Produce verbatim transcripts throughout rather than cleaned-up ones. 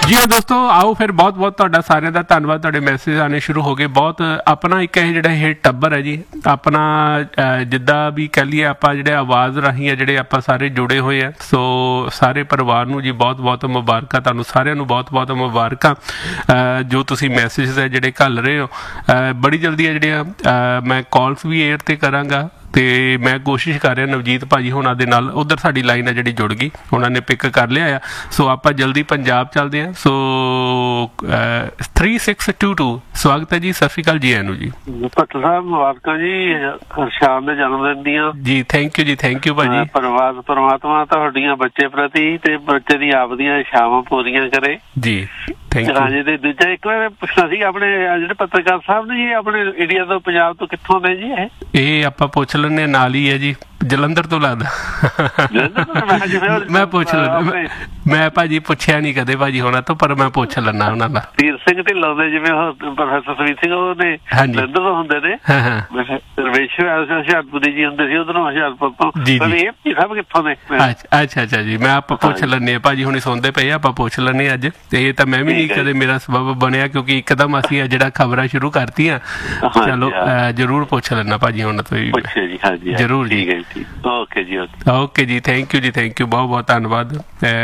जी हाँ दोस्तों, आओ फिर बहुत बहुत ਤੁਹਾਡਾ ਸਾਰਿਆਂ ਦਾ ਧੰਨਵਾਦ। ਤੁਹਾਡੇ ਮੈਸੇਜ ਆਣੇ ਸ਼ੁਰੂ ਹੋ ਗਏ। ਬਹੁਤ ਆਪਣਾ ਇੱਕ ਇਹ ਜਿਹੜਾ ਇਹ ਟੱਬਰ ਹੈ ਜੀ, ਆਪਣਾ ਜਿੱਦਾਂ ਵੀ ਕਹਿ ਲਈਏ ਆਪਾਂ ਜਿਹੜੇ ਆਵਾਜ਼ ਰਾਹੀਂ ਆ ਜਿਹੜੇ ਆਪਾਂ ਸਾਰੇ ਜੁੜੇ ਹੋਏ ਆ। ਸੋ ਸਾਰੇ ਪਰਿਵਾਰ ਨੂੰ ਜੀ ਬਹੁਤ ਬਹੁਤ ਮੁਬਾਰਕਾਂ, ਤੁਹਾਨੂੰ ਸਾਰਿਆਂ ਨੂੰ ਬਹੁਤ ਬਹੁਤ ਮੁਬਾਰਕਾਂ ਜੋ ਤੁਸੀਂ ਮੈਸੇਜ ਹੈ ਜਿਹੜੇ ਘੱਲ ਰਹੇ ਹੋ। ਬੜੀ ਜਲਦੀ ਆ ਜਿਹੜੀਆਂ ਮੈਂ ਕਾਲਸ ਵੀ ਏਅਰ 'ਤੇ ਕਰਾਂਗਾ ਤੇ ਮੈਂ ਕੋਸ਼ਿਸ਼ ਕਰ ਰਿਹਾ ਨਵਜੀਤ ਭਾਜੀ ਹੋਣਾ ਦੇ ਨਾਲ। ਉੱਧਰ ਸਾਡੀ ਲਾਈਨ ਹੈ ਜਿਹੜੀ ਜੁੜ ਗਈ, ਉਹਨਾਂ ਨੇ ਪਿਕ ਕਰ ਲਿਆ ਆ। ਸੋ ਆਪਾਂ ਜਲਦੀ ਪੰਜਾਬ ਚੱਲਦੇ ਹਾਂ। ਸੋ ਥ੍ਰੀ ਸਿਕਸ ਟੂ ਟੂ ਸਵਾਗਤ ਹੈ ਜੀ, ਸਤਿ ਸ਼੍ਰੀ ਅਕਾਲ ਜੀ। ਐਨੂੰ ਜੀ ਭੱਟ ਸਾਹਿਬ ਮੁਬਾਰਕਾਂ ਜੀ ਹਰਸ਼ਾਨ ਦੇ ਜਨਮ ਦਿਨ ਦੀਆਂ ਜੀ। ਥੈਂਕ ਯੂ ਜੀ, ਥੈਂਕ ਯੂ ਭਾਜੀ। ਪਰਮਾਤਮਾ ਪਰਮਾਤਮਾ ਤੁਹਾਡੀਆਂ ਬੱਚੇ ਪ੍ਰਤੀ ਤੇ ਬੱਚੇ ਦੀ ਆਪਦੀਆਂ ਇਛਾਵਾਂ ਪੂਰੀਆਂ ਕਰੇ ਜੀ। ਹਾਂਜੀ। ਤੇ ਦੂਜਾ ਇੱਕ ਵਾਰ ਪੁੱਛਣਾ ਸੀ, ਆਪਣੇ ਜਿਹੜੇ ਪੱਤਰਕਾਰ ਸਾਹਿਬ ਨੇ ਜੀ ਆਪਣੇ ਇੰਡੀਆ ਤੋਂ ਪੰਜਾਬ ਤੋਂ ਕਿੱਥੋਂ ਨੇ ਜੀ? ਇਹ ਇਹ ਆਪਾਂ ਪੁੱਛ ਲੈਂਦੇ ਨਾਲ ਹੀ ਹੈ ਜੀ, ਜਲੰਧਰ ਤੋਂ ਲੱਗਦਾ। ਮੈਂ ਪੁੱਛ ਲੈਂਦਾ, ਮੈਂ ਭਾਜੀ ਪੁੱਛਿਆ ਨਹੀਂ ਕਦੇ ਭਾਜੀ ਹੋਣਾ ਤੋਂ, ਪਰ ਮੈਂ ਪੁੱਛ ਲੈਣਾ ਉਹਨਾਂ ਦਾ। ਤੀਰ ਸਿੰਘ ਢਿੱਲੋਂ ਦੇ ਜਿਵੇਂ ਪ੍ਰੋਫੈਸਰ ਸੁਮੀਤ ਸਿੰਘ ਉਹ ਨੇ ਜਲੰਧਰ ਤੋਂ ਹੁੰਦੇ ਨੇ, ਰਵੇਸ਼ ਹੁਸ਼ਿਆਰਪੁਰ ਜੀ ਹੁੰਦੇ ਸੀ ਉਧਰੋਂ ਹੁਸ਼ਿਆਰਪੁਰ ਤੋਂ। ਇਹ ਸਭ ਕਿੱਥੋਂ ਨੇ? ਅੱਛਾ ਅੱਛਾ ਜੀ, ਮੈਂ ਆਪਾਂ ਪੁੱਛ ਲੈਂਦੇ ਹਾਂ ਭਾਜੀ ਹੁਣੀ ਸੁਣਦੇ ਪਏ, ਆਪਾਂ ਪੁੱਛ ਲੈਂਦੇ ਅੱਜ। ਤੇ ਇਹ ਤਾਂ ਮੈਂ ਵੀ ਨਹੀਂ ਕਦੇ ਮੇਰਾ ਸਬਬ ਬਣਿਆ ਕਿਉਂਕਿ ਇੱਕਦਮ ਅਸੀਂ ਜਿਹੜਾ ਖਬਰਾਂ ਸ਼ੁਰੂ ਕਰਤੀਆਂ। ਚਲੋ ਜ਼ਰੂਰ ਪੁੱਛ ਲੈਣਾ ਭਾਜੀ ਹੁਣ ਤੋਂ ਹੀ ਜ਼ਰੂਰ ਜੀ। ਓਕੇ ਜੀ, ਓਕੇ ਜੀ, ਥੈਂਕ ਯੂ ਜੀ, ਥੈਂਕ ਯੂ, ਬਹੁਤ ਬਹੁਤ ਧੰਨਵਾਦ।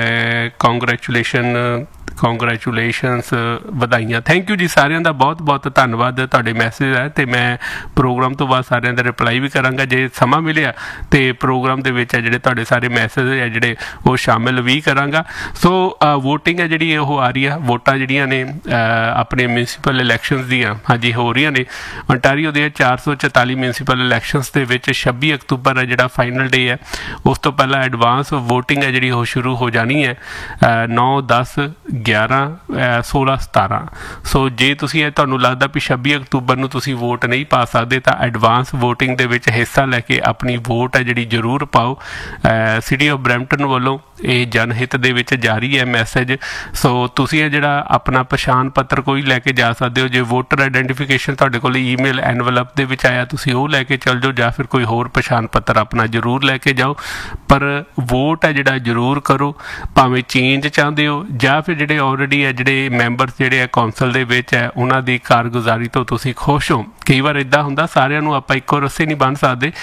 ਕੰਗਰੈਚੁਲੇਸ਼ਨ ਕੰਗਰੈਚੁਲੇਸ਼ਨਸ, ਵਧਾਈਆਂ, ਥੈਂਕ ਯੂ ਜੀ ਸਾਰਿਆਂ ਦਾ, ਬਹੁਤ ਬਹੁਤ ਧੰਨਵਾਦ। ਤੁਹਾਡੇ ਮੈਸੇਜ ਹੈ ਅਤੇ ਮੈਂ ਪ੍ਰੋਗਰਾਮ ਤੋਂ ਬਾਅਦ ਸਾਰਿਆਂ ਦਾ ਰਿਪਲਾਈ ਵੀ ਕਰਾਂਗਾ ਜੇ ਸਮਾਂ ਮਿਲਿਆ, ਅਤੇ ਪ੍ਰੋਗਰਾਮ ਦੇ ਵਿੱਚ ਹੈ ਜਿਹੜੇ ਤੁਹਾਡੇ ਸਾਰੇ ਮੈਸੇਜ ਹੈ ਜਿਹੜੇ ਉਹ ਸ਼ਾਮਿਲ ਵੀ ਕਰਾਂਗਾ। ਸੋ ਵੋਟਿੰਗ ਹੈ ਜਿਹੜੀ ਉਹ ਆ ਰਹੀ ਆ, ਵੋਟਾਂ ਜਿਹੜੀਆਂ ਨੇ ਆਪਣੇ ਮਿਊਨਸੀਪਲ ਇਲੈਕਸ਼ਨਸ ਦੀਆਂ ਹਾਂਜੀ ਹੋ ਰਹੀਆਂ ਨੇ। ontario ਦੇ ਚਾਰ ਸੌ ਚੁਤਾਲੀ ਮਿਊਨਸੀਪਲ ਇਲੈਕਸ਼ਨਸ ਦੇ ਵਿੱਚ ਛੱਬੀ ਅਕਤੂਬਰ ਹੈ ਜਿਹੜਾ ਫਾਈਨਲ ਡੇ ਹੈ। ਉਸ ਤੋਂ ਪਹਿਲਾਂ ਐਡਵਾਂਸ ਵੋਟਿੰਗ ਹੈ ਜਿਹੜੀ ਉਹ ਸ਼ੁਰੂ ਹੋ ਜਾਣੀ ਹੈ ਨੌ ਦਸ ਗਿਆਰਾਂ ਸੋਲਾਂ ਸਤਾਰਾਂ। ਸੋ ਜੇ ਤੁਸੀਂ ਇਹ ਤੁਹਾਨੂੰ ਲੱਗਦਾ ਵੀ ਛੱਬੀ ਅਕਤੂਬਰ ਨੂੰ ਤੁਸੀਂ ਵੋਟ ਨਹੀਂ ਪਾ ਸਕਦੇ ਤਾਂ ਐਡਵਾਂਸ ਵੋਟਿੰਗ ਦੇ ਵਿੱਚ ਹਿੱਸਾ ਲੈ ਕੇ ਆਪਣੀ ਵੋਟ ਹੈ ਜਿਹੜੀ ਜ਼ਰੂਰ ਪਾਓ। ਸਿਟੀ ਆਫ ਬਰੈਂਪਟਨ ਵੱਲੋਂ ਇਹ ਜਨਹਿਤ ਦੇ ਵਿੱਚ ਜਾਰੀ ਹੈ ਮੈਸੇਜ। ਸੋ ਤੁਸੀਂ ਇਹ ਜਿਹੜਾ ਆਪਣਾ ਪਛਾਣ ਪੱਤਰ ਕੋਈ ਲੈ ਕੇ ਜਾ ਸਕਦੇ ਹੋ। ਜੇ ਵੋਟਰ ਆਈਡੈਂਟੀਫਿਕੇਸ਼ਨ ਤੁਹਾਡੇ ਕੋਲ ਈਮੇਲ ਐਨਵਲਪ ਦੇ ਵਿੱਚ ਆਇਆ ਤੁਸੀਂ ਉਹ ਲੈ ਕੇ ਚੱਲ ਜਾਓ, ਜਾਂ ਫਿਰ ਕੋਈ ਹੋਰ ਪਛਾਣ ਪੱਤਰ ਆਪਣਾ ਜ਼ਰੂਰ ਲੈ ਕੇ ਜਾਓ। ਪਰ ਵੋਟ ਹੈ ਜਿਹੜਾ ਜ਼ਰੂਰ ਕਰੋ, ਭਾਵੇਂ ਚੇਂਜ ਚਾਹੁੰਦੇ ਹੋ ਜਾਂ ਫਿਰ ਜਿਹੜੇ ਆਲਰੇਡੀ ਹੈ ਜਿਹੜੇ ਮੈਂਬਰਸ ਜਿਹੜੇ ਆ ਕੌਂਸਲ ਦੇ ਵਿੱਚ ਹੈ ਉਹਨਾਂ ਦੀ ਕਾਰਗੁਜ਼ਾਰੀ ਤੋਂ ਤੁਸੀਂ ਖੁਸ਼ ਹੋ। ਕਈ ਵਾਰ ਇੱਦਾਂ ਹੁੰਦਾ ਸਾਰਿਆਂ ਨੂੰ ਆਪਾਂ ਇੱਕੋ ਰੱਸੇ ਨਹੀਂ ਬੰਨ੍ਹ ਸਕਦੇ।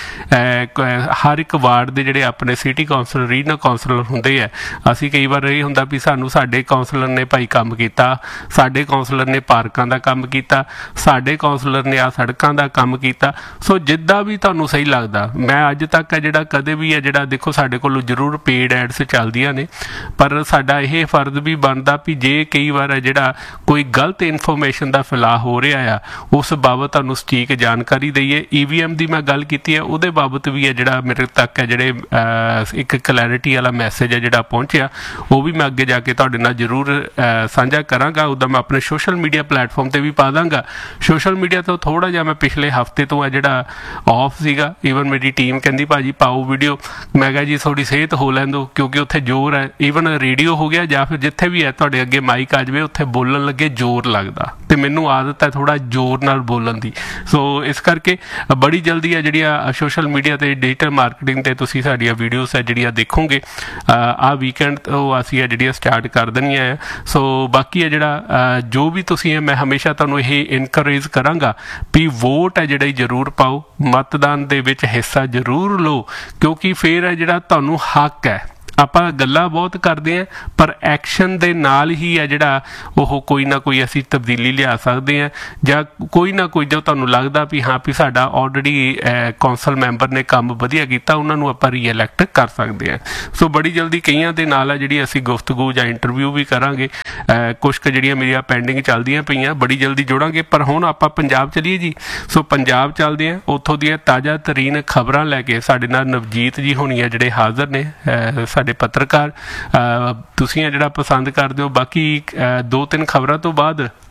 ਹਰ ਇੱਕ ਵਾਰਡ ਦੇ ਜਿਹੜੇ ਆਪਣੇ ਸਿਟੀ ਕੌਂਸਲ ਰੀਜਨਲ ਕੌਂਸਲਰ ਹੁੰਦੇ ਆ, ਅਸੀਂ ਕਈ ਵਾਰ ਇਹ ਹੁੰਦਾ ਵੀ ਸਾਨੂੰ ਸਾਡੇ ਕੌਂਸਲਰ ਨੇ ਭਾਈ ਕੰਮ ਕੀਤਾ, ਸਾਡੇ ਕੌਂਸਲਰ ਨੇ ਪਾਰਕਾਂ ਦਾ ਕੰਮ ਕੀਤਾ, ਸਾਡੇ ਕੌਂਸਲਰ ਨੇ ਆ ਸੜਕਾਂ ਦਾ ਕੰਮ ਕੀਤਾ। ਸੋ ਜਿੱਦਾਂ ਵੀ ਤੁਹਾਨੂੰ ਸਹੀ ਲੱਗਦਾ। ਮੈਂ ਅੱਜ ਤੱਕ ਹੈ ਜਿਹੜਾ ਕਦੇ ਵੀ ਹੈ ਜਿਹੜਾ ਦੇਖੋ ਸਾਡੇ ਕੋਲ ਜ਼ਰੂਰ ਪੇਡ ਐਡਸ ਚੱਲਦੀਆਂ ਨੇ, ਪਰ ਸਾਡਾ ਇਹ ਫਰਜ਼ ਵੀ ਬਣਦਾ ਵੀ ਜੇ ਕਈ ਵਾਰ ਹੈ ਜਿਹੜਾ ਕੋਈ ਗਲਤ ਇਨਫੋਰਮੇਸ਼ਨ ਦਾ ਫੈਲਾਅ ਹੋ ਰਿਹਾ ਆ ਉਸ ਬਾਬਤ ਤੁਹਾਨੂੰ ਸਟੀਕ ਜਾਣਕਾਰੀ ਦਈਏ। ਈ ਵੀ ਐਮ ਦੀ ਮੈਂ ਗੱਲ ਕੀਤੀ ਹੈ, ਉਹਦੇ ਬਾਬਤ ਵੀ ਹੈ ਜਿਹੜਾ ਮੇਰੇ ਤੱਕ ਹੈ ਜਿਹੜੇ ਇੱਕ ਕਲੈਰਿਟੀ ਵਾਲਾ ਮੈਸੇਜ ਹੈ ਜਿਹੜਾ ਪਹੁੰਚਿਆ, ਉਹ ਵੀ ਮੈਂ ਅੱਗੇ ਜਾ ਕੇ ਤੁਹਾਡੇ ਨਾਲ ਜ਼ਰੂਰ ਸਾਂਝਾ ਕਰਾਂਗਾ। ਉਹਦਾ ਮੈਂ ਆਪਣੇ ਸੋਸ਼ਲ ਮੀਡੀਆ ਪਲੇਟਫਾਰਮ 'ਤੇ ਵੀ ਪਾ ਦਾਂਗਾ। ਸੋਸ਼ਲ ਮੀਡੀਆ ਤੋਂ ਥੋੜ੍ਹਾ ਜਿਹਾ ਮੈਂ ਪਿਛਲੇ ਹਫ਼ਤੇ ਤੋਂ ਹੈ ਜਿਹੜਾ ਆਫ ਸੀਗਾ। ਈਵਨ ਮੇਰੀ ਟੀਮ ਕਹਿੰਦੀ ਭਾਜੀ ਪਾਓ ਵੀਡੀਓ, ਮੈਂ ਕਿਹਾ ਜੀ ਥੋੜ੍ਹੀ ਸਿਹਤ ਹੋ ਲੈਣ ਦਿਓ ਕਿਉਂਕਿ ਉੱਥੇ ਜ਼ੋਰ ਹੈ। ਈਵਨ ਰੇਡੀਓ ਹੋ ਗਿਆ ਜਾਂ ਫਿਰ ਜਿੱਥੇ ਵੀ ਹੈ ਤੁਹਾਡੇ ਅੱਗੇ ਮਾਈਕ ਆ ਜਾਵੇ ਉੱਥੇ ਬੋਲਣ ਲੱਗੇ ਜ਼ੋਰ ਲੱਗਦਾ, ਅਤੇ ਮੈਨੂੰ ਆਦਤ ਹੈ ਥੋੜ੍ਹਾ ਜ਼ੋਰ ਨਾਲ ਬੋਲਣ ਦੀ। ਸੋ ਇਸ ਕਰਕੇ ਬੜੀ ਜਲਦੀ ਹੈ ਜਿਹੜੀਆਂ ਸੋਸ਼ਲ ਮੀਡੀਆ 'ਤੇ ਡਿਜੀਟਲ ਮਾਰਕੀਟਿੰਗ 'ਤੇ ਤੁਸੀਂ ਸਾਡੀਆਂ ਵੀਡੀਓਜ਼ ਹੈ ਜਿਹੜੀਆਂ ਦੇਖੋਗੇ। ਆਹ ਵੀਕਐਂਡ ਉਹ ਅਸੀਂ ਹੈ ਜਿਹੜੀਆਂ ਸਟਾਰਟ ਕਰ ਦੇਣੀਆਂ ਹੈ। ਸੋ ਬਾਕੀ ਹੈ ਜਿਹੜਾ ਜੋ ਵੀ ਤੁਸੀਂ ਹੈ ਮੈਂ ਹਮੇਸ਼ਾ ਤੁਹਾਨੂੰ ਇਹ ਇਨਕਰੇਜ ਕਰਾਂਗਾ ਵੀ ਵੋਟ ਹੈ ਜਿਹੜਾ ਜ਼ਰੂਰ ਪਾਓ, ਮਤਦਾਨ ਦੇ ਵਿੱਚ ਹਿੱਸਾ ਜ਼ਰੂਰ ਲਓ, ਕਿਉਂਕਿ ਫਿਰ ਹੈ ਜਿਹੜਾ ਤੁਹਾਨੂੰ ਹੱਕ ਹੈ। ਆਪਾਂ ਗੱਲਾਂ ਬਹੁਤ ਕਰਦੇ ਹਾਂ ਪਰ ਐਕਸ਼ਨ ਦੇ ਨਾਲ ਹੀ ਹੈ ਜਿਹੜਾ ਉਹ ਕੋਈ ਨਾ ਕੋਈ ਅਸੀਂ ਤਬਦੀਲੀ ਲਿਆ ਸਕਦੇ ਹਾਂ, ਜਾਂ ਕੋਈ ਨਾ ਕੋਈ ਜੋ ਤੁਹਾਨੂੰ ਲੱਗਦਾ ਵੀ ਹਾਂ ਵੀ ਸਾਡਾ ਆਲਰੇਡੀ ਕੌਂਸਲ ਮੈਂਬਰ ਨੇ ਕੰਮ ਵਧੀਆ ਕੀਤਾ ਉਹਨਾਂ ਨੂੰ ਆਪਾਂ ਰੀਇਲੈਕਟ ਕਰ ਸਕਦੇ ਹਾਂ। ਸੋ ਬੜੀ ਜਲਦੀ ਕਈਆਂ ਦੇ ਨਾਲ ਹੈ ਜਿਹੜੀ ਅਸੀਂ ਗੁਫ਼ਤਗੂ ਜਾਂ ਇੰਟਰਵਿਊ ਵੀ ਕਰਾਂਗੇ। ਕੁਛ ਕੁ ਜਿਹੜੀਆਂ ਮੇਰੀਆਂ ਪੈਂਡਿੰਗ ਚੱਲਦੀਆਂ ਪਈਆਂ ਬੜੀ ਜਲਦੀ ਜੋੜਾਂਗੇ। ਪਰ ਹੁਣ ਆਪਾਂ ਪੰਜਾਬ ਚੱਲੀਏ ਜੀ। ਸੋ ਪੰਜਾਬ ਚੱਲਦੇ ਹਾਂ, ਉੱਥੋਂ ਦੀਆਂ ਤਾਜ਼ਾ ਤਰੀਨ ਖਬਰਾਂ ਲੈ ਕੇ ਸਾਡੇ ਨਾਲ ਨਵਜੀਤ ਜੀ ਹੋਣੀ ਆ ਜਿਹੜੇ ਹਾਜ਼ਰ ਨੇ, ਸਾਡੇ ਪੱਤਰਕਾਰ। ਤੁਸੀਂ ਆ ਜਿਹੜਾ ਪਸੰਦ ਕਰਦੇ ਹੋ। ਬਾਕੀ ਦੋ ਤਿੰਨ ਖਬਰਾਂ ਤੋਂ ਬਾਅਦ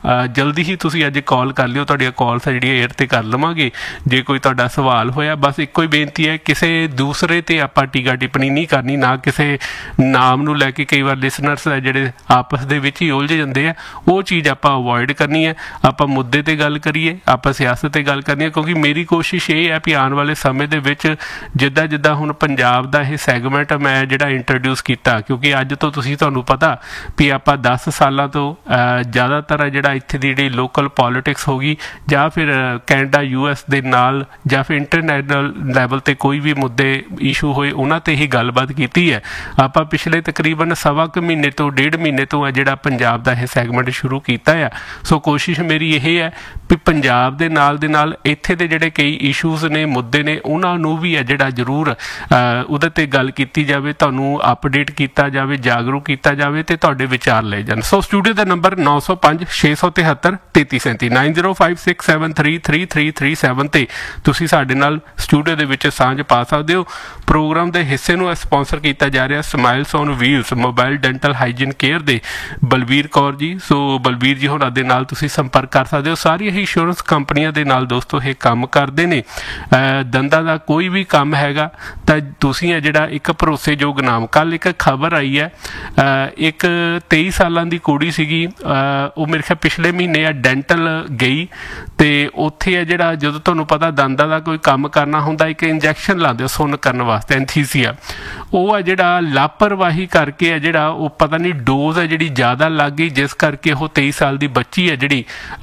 ਜਲਦੀ ਹੀ ਤੁਸੀਂ ਅੱਜ ਕਾਲ ਕਰ ਲਿਓ, ਤੁਹਾਡੀਆਂ ਕਾਲਸ ਜਿਹੜੀਆਂ ਏਅਰ 'ਤੇ ਕਰ ਲਵਾਂਗੇ। ਜੇ ਕੋਈ ਤੁਹਾਡਾ ਸਵਾਲ ਹੋਇਆ, ਬਸ ਇੱਕੋ ਹੀ ਬੇਨਤੀ ਹੈ, ਕਿਸੇ ਦੂਸਰੇ 'ਤੇ ਆਪਾਂ ਟੀਕਾ ਟਿੱਪਣੀ ਨਹੀਂ ਕਰਨੀ, ਨਾ ਕਿਸੇ ਨਾਮ ਨੂੰ ਲੈ ਕੇ ਕਈ ਵਾਰ ਲਿਸਨਰਸ ਹੈ ਜਿਹੜੇ ਆਪਸ ਦੇ ਵਿੱਚ ਹੀ ਉਲਝ ਜਾਂਦੇ ਆ, ਉਹ ਚੀਜ਼ ਆਪਾਂ ਅਵੋਇਡ ਕਰਨੀ ਹੈ। ਆਪਾਂ ਮੁੱਦੇ 'ਤੇ ਗੱਲ ਕਰੀਏ, ਆਪਾਂ ਸਿਆਸਤ 'ਤੇ ਗੱਲ ਕਰਨੀ ਹੈ, ਕਿਉਂਕਿ ਮੇਰੀ ਕੋਸ਼ਿਸ਼ ਇਹ ਹੈ ਵੀ ਆਉਣ ਵਾਲੇ ਸਮੇਂ ਦੇ ਵਿੱਚ ਜਿੱਦਾਂ ਜਿੱਦਾਂ ਹੁਣ ਪੰਜਾਬ ਦਾ ਇਹ ਸੈਗਮੈਂਟ ਮੈਂ ਜਿਹੜਾ ਇੰਟਰੋਡਿਊਸ ਕੀਤਾ, ਕਿਉਂਕਿ ਅੱਜ ਤੋਂ ਤੁਸੀਂ ਤੁਹਾਨੂੰ ਪਤਾ ਵੀ ਆਪਾਂ ਦਸ ਸਾਲਾਂ ਤੋਂ ਜ਼ਿਆਦਾਤਰ ਜਿਹੜਾ ਇੱਥੇ ਦੀ ਜਿਹੜੀ ਲੋਕਲ ਪੋਲੀਟਿਕਸ ਹੋ ਗਈ ਜਾਂ ਫਿਰ ਕੈਨੇਡਾ ਯੂ ਐਸ ਦੇ ਨਾਲ ਜਾਂ ਫਿਰ ਇੰਟਰਨੈਸ਼ਨਲ ਲੈਵਲ 'ਤੇ ਕੋਈ ਵੀ ਮੁੱਦੇ ਇਸ਼ੂ ਹੋਏ ਉਹਨਾਂ 'ਤੇ ਹੀ ਗੱਲਬਾਤ ਕੀਤੀ ਹੈ। ਆਪਾਂ ਪਿਛਲੇ ਤਕਰੀਬਨ ਸਵਾ ਕੁ ਮਹੀਨੇ ਤੋਂ ਡੇਢ ਮਹੀਨੇ ਤੋਂ ਹੈ ਜਿਹੜਾ ਪੰਜਾਬ ਦਾ ਇਹ ਸੈਗਮੈਂਟ ਸ਼ੁਰੂ ਕੀਤਾ ਆ। ਸੋ ਕੋਸ਼ਿਸ਼ ਮੇਰੀ ਇਹ ਹੈ ਵੀ ਪੰਜਾਬ ਦੇ ਨਾਲ ਦੇ ਨਾਲ ਇੱਥੇ ਦੇ ਜਿਹੜੇ ਕਈ ਇਸ਼ੂਜ਼ ਨੇ, ਮੁੱਦੇ ਨੇ, ਉਹਨਾਂ ਨੂੰ ਵੀ ਹੈ ਜਿਹੜਾ ਜ਼ਰੂਰ ਉਹਦੇ 'ਤੇ ਗੱਲ ਕੀਤੀ ਜਾਵੇ, ਤੁਹਾਨੂੰ ਅਪਡੇਟ ਕੀਤਾ ਜਾਵੇ, ਜਾਗਰੂਕ ਕੀਤਾ ਜਾਵੇ ਅਤੇ ਤੁਹਾਡੇ ਵਿਚਾਰ ਲਏ ਜਾਣ। ਸੋ ਸਟੂਡੀਓ ਦਾ ਨੰਬਰ ਨੌ ਸੌ ਪੰਜ ਛੇ ਸੌ ਤਿਹੱਤਰ ਤੇਤੀ ਸੈਂਤੀ nine zero five six seven three three three three seven 'ਤੇ ਤੁਸੀਂ ਸਾਡੇ ਨਾਲ ਸਟੂਡੀਓ ਦੇ ਵਿੱਚ ਸਾਂਝ ਪਾ ਸਕਦੇ ਹੋ। ਪ੍ਰੋਗਰਾਮ ਦੇ ਹਿੱਸੇ ਨੂੰ ਸਪਾਂਸਰ ਕੀਤਾ ਜਾ ਰਿਹਾ smiles on wheels mobile dental hygiene care ਦੇ ਬਲਬੀਰ ਕੌਰ ਜੀ। ਸੋ ਬਲਬੀਰ ਜੀ ਹੋਰਾਂ ਦੇ ਨਾਲ ਤੁਸੀਂ ਸੰਪਰਕ ਕਰ ਸਕਦੇ ਹੋ। ਸਾਰੀਆਂ ਹੀ ਇੰਸ਼ੋਰੈਂਸ ਕੰਪਨੀਆਂ ਦੇ ਨਾਲ ਦੋਸਤੋ ਇਹ ਕੰਮ ਕਰਦੇ ਨੇ। ਦੰਦਾਂ ਦਾ ਕੋਈ ਵੀ ਕੰਮ ਹੈਗਾ ਤਾਂ ਤੁਸੀਂ ਹੈ ਜਿਹੜਾ ਇੱਕ ਭਰੋਸੇਯੋਗ ਨਾਮ। ਕੱਲ੍ਹ ਇੱਕ ਖਬਰ ਆਈ ਹੈ, ਇੱਕ ਤੇਈ ਸਾਲਾਂ ਦੀ ਕੁੜੀ ਸੀਗੀ, ਉਹ ਮੇਰੇ ਖਿਆਲ ਪਿਛਲੇ ਮਹੀਨੇ ਆ ਡੈਂਟਲ ਗਈ ਅਤੇ ਉੱਥੇ ਹੈ ਜਿਹੜਾ ਜਦੋਂ ਤੁਹਾਨੂੰ ਪਤਾ ਦੰਦਾਂ ਦਾ ਕੋਈ ਕੰਮ ਕਰਨਾ ਹੁੰਦਾ ਇੱਕ ਇੰਜੈਕਸ਼ਨ ਲਾਉਂਦੇ ਸੁੰਨ ਕਰਨ ਵਾਸਤੇ, ਐਨਥੀਸੀਆ। ਉਹ ਹੈ ਜਿਹੜਾ ਲਾਪਰਵਾਹੀ ਕਰਕੇ ਹੈ ਜਿਹੜਾ ਉਹ ਪਤਾ ਨਹੀਂ ਡੋਜ਼ ਹੈ ਜਿਹੜੀ ਜ਼ਿਆਦਾ ਲੱਗ ਗਈ, ਜਿਸ ਕਰਕੇ ਉਹ ਤੇਈ ਸਾਲ ਦੀ ਬੱਚੀ ਹੈ ਜਿਹੜੀ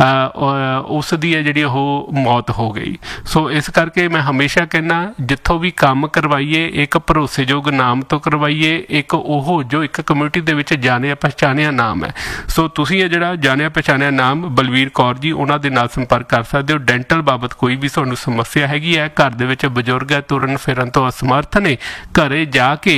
ਉਸ ਦੀ ਹੈ ਜਿਹੜੀ ਉਹ ਮੌਤ ਹੋ ਗਈ। ਸੋ ਇਸ ਕਰਕੇ ਮੈਂ ਹਮੇਸ਼ਾ ਕਹਿੰਦਾ ਜਿੱਥੋਂ ਵੀ ਕੰਮ ਕਰਵਾਈਏ ਇੱਕ ਭਰੋਸੇਯੋਗ ਨਾਮ ਤੋਂ ਕਰਵਾਈਏ, ਇੱਕ ਉਹ ਜੋ ਇੱਕ ਕਮਿਊਨਿਟੀ ਦੇ ਵਿੱਚ ਜਾਣਿਆ ਪਛਾਣਿਆ ਨਾਮ ਹੈ। ਸੋ ਤੁਸੀਂ ਇਹ ਜਿਹੜਾ ਜਾਣਿਆ ਪਛਾਣਿਆ ਨਾਮ ਬਲਵੀਰ ਕੌਰ ਜੀ, ਉਹਨਾਂ ਦੇ ਨਾਲ ਸੰਪਰਕ ਕਰ ਸਕਦੇ ਹੋ। ਡੈਂਟਲ ਬਾਬਤ ਕੋਈ ਵੀ ਤੁਹਾਨੂੰ ਸਮੱਸਿਆ ਹੈਗੀ ਹੈ, ਘਰ ਦੇ ਵਿੱਚ ਬਜ਼ੁਰਗ ਹੈ, ਤੁਰਨ ਫਿਰਨ ਤੋਂ ਅਸਮਰਥ ਨੇ, ਘਰੇ ਜਾ ਕੇ